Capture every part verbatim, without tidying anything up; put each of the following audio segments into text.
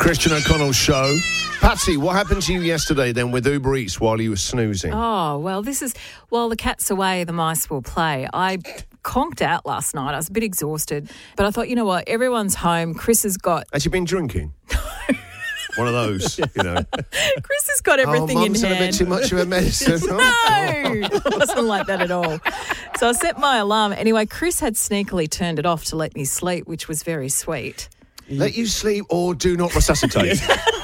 Christian O'Connell Show. Patsy, what happened to you yesterday then with Uber Eats while you were snoozing? Oh, well, this is, while the cat's away, the mice will play. I conked out last night. I was a bit exhausted. But I thought, you know what, everyone's home. Chris has got... Has you been drinking? One of those, you know. Chris has got everything oh, in Mum's hand. had a bit too much of a medicine. No, it wasn't like that at all. So I set my alarm. Anyway, Chris had sneakily turned it off to let me sleep, which was very sweet. Let you sleep or do not resuscitate.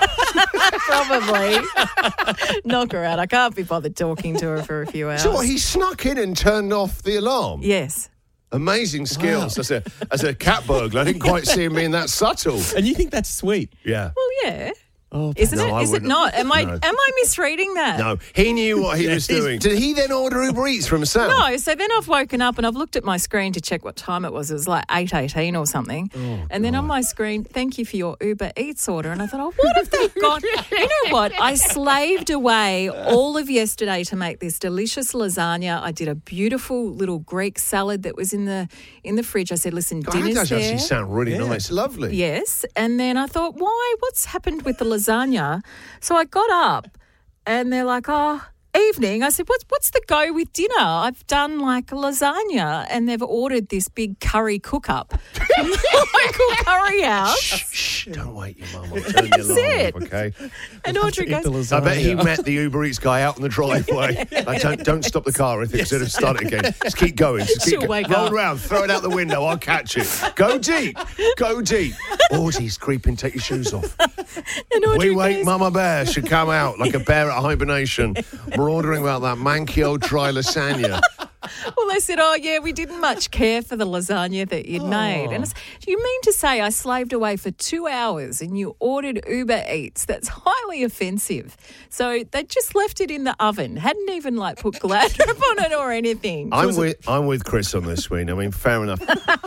Probably. Knock her out. I can't be bothered talking to her for a few hours. So what, he snuck in and turned off the alarm? Yes. Amazing skills. Wow. As a as a cat burglar, I didn't quite see him being that subtle. And you think that's sweet? Yeah. Well, yeah. Oh, Isn't no, it? I Is it wouldn't. not? Am I No. am I misreading that? No, he knew what he was doing. Did he then order Uber Eats for himself? No, so then I've woken up and I've looked at my screen to check what time it was. It was like eight eighteen or something. Oh, and then on my screen, thank you for your Uber Eats order. And I thought, oh, what have they got? You know what? I slaved away all of yesterday to make this delicious lasagna. I did a beautiful little Greek salad that was in the in the fridge. I said, listen, God, dinner's that does there. actually sound really Yeah. nice. Lovely. Yes. And then I thought, why? What's happened with the lasagna? So I got up and they're like, oh, evening. I said, what's, what's the go with dinner? I've done like a lasagna and they've ordered this big curry cook-up from the local curry house. Shh, shh, don't wake your mum. I'll turn your That's alarm it. off, okay? And Audrey goes, I bet he met the Uber Eats guy out in the driveway. Like, don't, don't stop the car or anything. Instead of start it again. Just keep going. Just keep She'll go- wake Roll up. around, throw it out the window. I'll catch it. Go deep. Go deep. Audrey's creeping. Take your shoes off. and Audrey We wake goes, Mama Bear should come out like a bear at hibernation. We're ordering about that manky old dry lasagna. well, they said, oh, yeah, we didn't much care for the lasagna that you'd made. And I said, do you mean to say I slaved away for two hours and you ordered Uber Eats? That's highly offensive. So they just left it in the oven, hadn't even like put Gladrop on it or anything. I'm with, I'm with Chris on this, Sween. I mean, fair enough.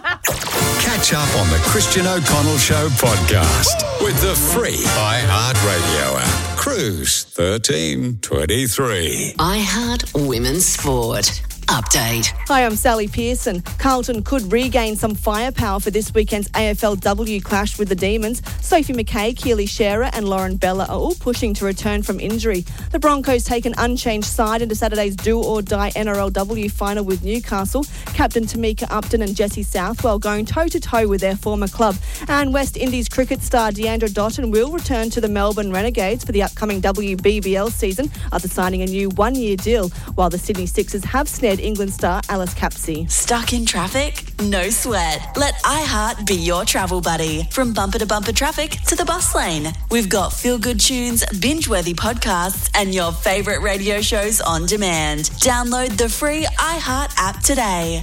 Catch up on the Christian O'Connell Show podcast with the free iHeartRadio app. Cruise thirteen twenty-three. iHeart Women's Sport. Update. Hi, I'm Sally Pearson. Carlton could regain some firepower for this weekend's A F L W clash with the Demons. Sophie McKay, Keely Shearer and Lauren Bella are all pushing to return from injury. The Broncos take an unchanged side into Saturday's do-or-die N R L W final with Newcastle. Captain Tamika Upton and Jessie Southwell going toe-to-toe with their former club. And West Indies cricket star Deandra Dotton will return to the Melbourne Renegades for the upcoming W B B L season after signing a new one-year deal, while the Sydney Sixers have snared England star Alice Capsey. Stuck in traffic? No sweat. Let iHeart be your travel buddy. From bumper to bumper traffic to the bus lane. We've got feel-good tunes, binge-worthy podcasts, and your favourite radio shows on demand. Download the free iHeart app today.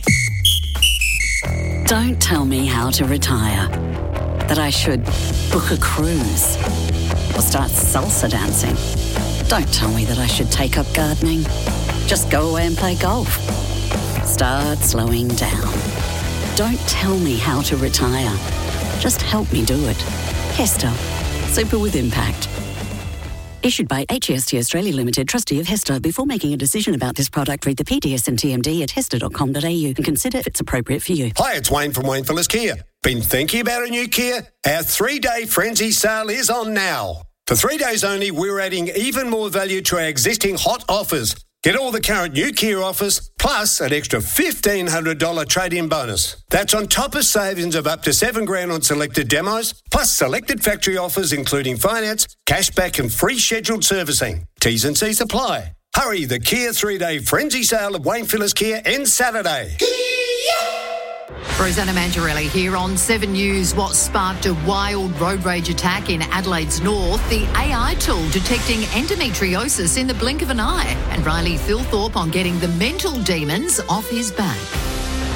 Don't tell me how to retire. That I should book a cruise or start salsa dancing. Don't tell me that I should take up gardening. Just go away and play golf. Start slowing down. Don't tell me how to retire. Just help me do it. Hester. Super with impact. Issued by H E S T Australia Limited, trustee of Hester. Before making a decision about this product, read the P D S and T M D at hester dot com dot a u and consider if it's appropriate for you. Hi, it's Wayne from Wayne Phillips Kia. Been thinking about a new Kia? Our three-day frenzy sale is on now. For three days only, we're adding even more value to our existing hot offers. Get all the current new Kia offers, plus an extra fifteen hundred dollars trade-in bonus. That's on top of savings of up to seven grand on selected demos, plus selected factory offers including finance, cashback and free scheduled servicing. T's and C's apply. Hurry, the Kia three-day frenzy sale at Wayne Phillips Kia ends Saturday. Rosanna Mangiarelli here on Seven News. What sparked a wild road rage attack in Adelaide's north? The A I tool detecting endometriosis in the blink of an eye. And Riley Philthorpe on getting the mental demons off his back.